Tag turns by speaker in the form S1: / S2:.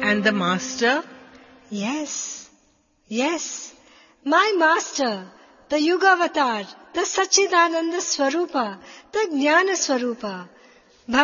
S1: And the Master?
S2: Yes, my Master, the Yuga Avatar, the Satchidananda Swarupa, the Jnana Swarupa,